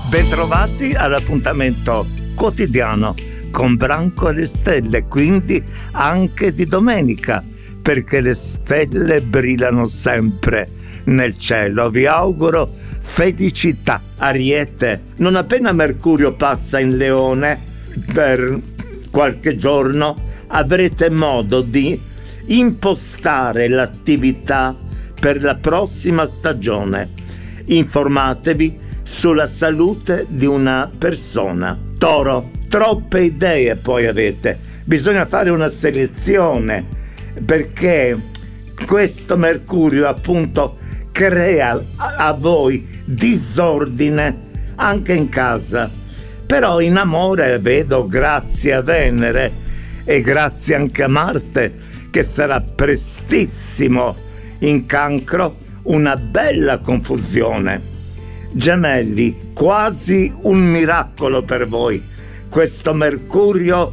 Bentrovati all'appuntamento quotidiano con Branco e le stelle, quindi anche di domenica, perché le stelle brillano sempre nel cielo. Vi auguro felicità. Ariete, non appena Mercurio passa in Leone per qualche giorno, avrete modo di impostare l'attività per la prossima stagione. Informatevi sulla salute di una persona. Toro, troppe idee poi avete, bisogna fare una selezione, perché questo Mercurio appunto crea a voi disordine anche in casa. Però in amore vedo, grazie a Venere e grazie anche a Marte, che sarà prestissimo in Cancro, una bella confusione. Gemelli, quasi un miracolo per voi, questo Mercurio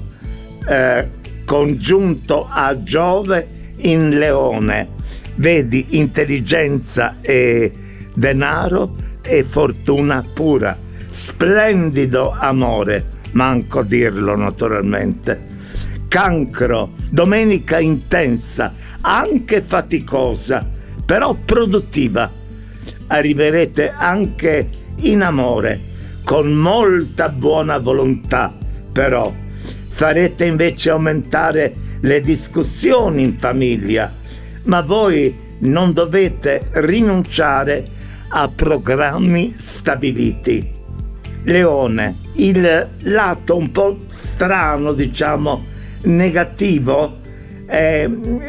congiunto a Giove in Leone. Vedi intelligenza e denaro e fortuna pura, splendido amore, manco a dirlo naturalmente. Cancro, domenica intensa, anche faticosa, però produttiva. Arriverete anche in amore con molta buona volontà, però farete invece aumentare le discussioni in famiglia, ma voi non dovete rinunciare a programmi stabiliti. Leone, il lato un po' strano, diciamo negativo, è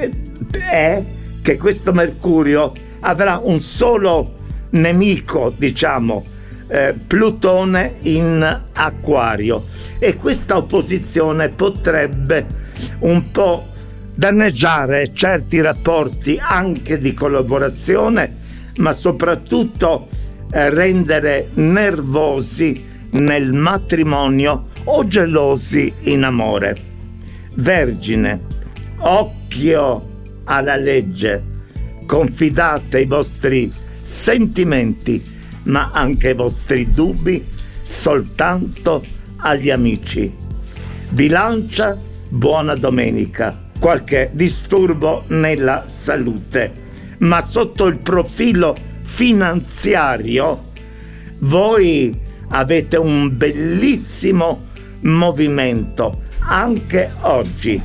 che questo Mercurio avrà un solo nemico, diciamo, Plutone in Acquario, e questa opposizione potrebbe un po' danneggiare certi rapporti anche di collaborazione, ma soprattutto rendere nervosi nel matrimonio o gelosi in amore. Vergine, occhio alla legge, confidate i vostri sentimenti, ma anche i vostri dubbi soltanto agli amici. Bilancia, buona domenica. Qualche disturbo nella salute, ma sotto il profilo finanziario voi avete un bellissimo movimento anche oggi.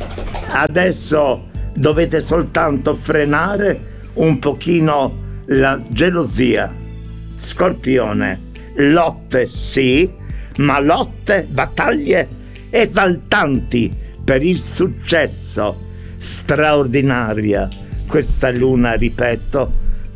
Adesso dovete soltanto frenare un pochino la gelosia. Scorpione, lotte sì, ma lotte, battaglie esaltanti per il successo. Straordinaria questa luna, ripeto,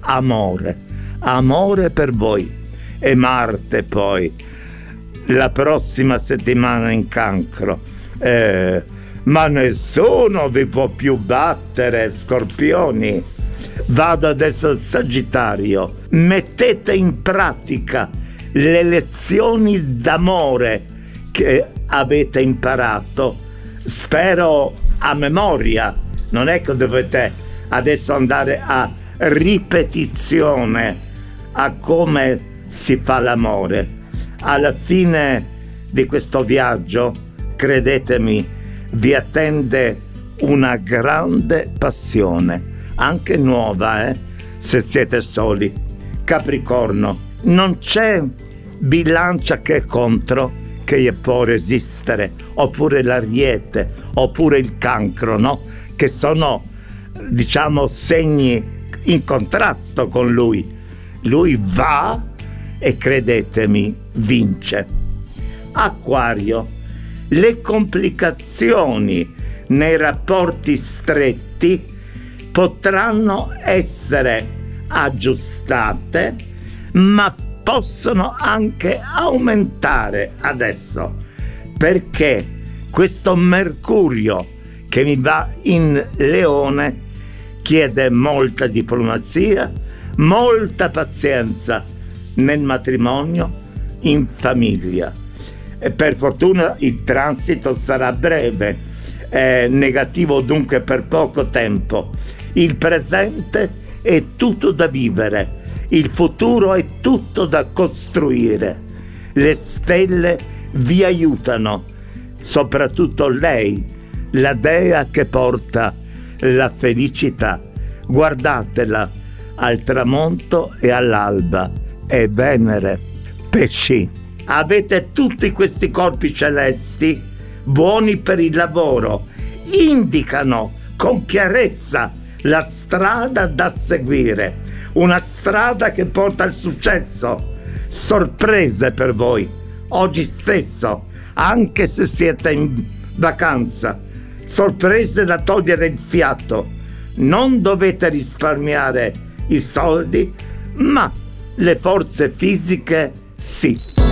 amore per voi. E Marte poi la prossima settimana in Cancro, ma nessuno vi può più battere, Scorpioni. Vado adesso al Sagittario. Mettete in pratica le lezioni d'amore che avete imparato, spero a memoria, non è che dovete adesso andare a ripetizione a come si fa l'amore. Alla fine di questo viaggio, credetemi, vi attende una grande passione, anche nuova, se siete soli. Capricorno, non c'è bilancia che è contro che può resistere, oppure l'Ariete, oppure il Cancro, no? Che sono, diciamo, segni in contrasto con lui. Lui va e, credetemi, vince. Acquario, le complicazioni nei rapporti stretti potranno essere aggiustate, ma possono anche aumentare adesso, perché questo Mercurio che mi va in Leone chiede molta diplomazia, molta pazienza nel matrimonio, in famiglia. E per fortuna il transito sarà breve, negativo dunque per poco tempo. Il presente è tutto da vivere, il futuro è tutto da costruire. Le stelle vi aiutano, soprattutto lei, la dea che porta la felicità. Guardatela al tramonto e all'alba. È Venere. Pesci, avete tutti questi corpi celesti buoni per il lavoro, indicano con chiarezza la strada da seguire, una strada che porta al successo. Sorprese per voi oggi stesso, anche se siete in vacanza, sorprese da togliere il fiato. Non dovete risparmiare i soldi, ma le forze fisiche sì.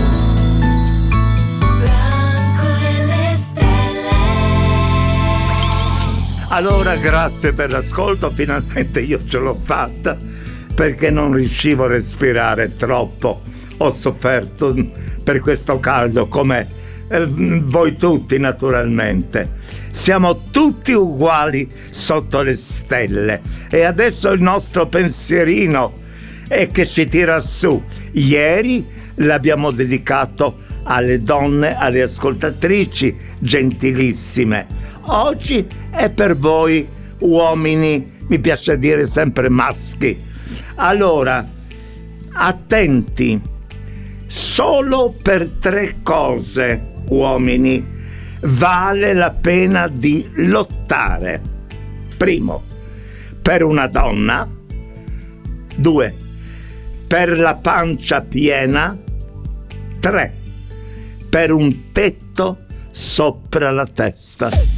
Allora, grazie per l'ascolto, finalmente io ce l'ho fatta, perché non riuscivo a respirare troppo. Ho sofferto per questo caldo, come voi tutti naturalmente. Siamo tutti uguali sotto le stelle, e adesso il nostro pensierino è che ci tira su. Ieri l'abbiamo dedicato alle donne, alle ascoltatrici gentilissime. Oggi è per voi uomini, mi piace dire sempre maschi. Allora, attenti, solo per 3 cose, uomini, vale la pena di lottare. Primo, per una donna. 2, per la pancia piena. 3, per un tetto sopra la testa.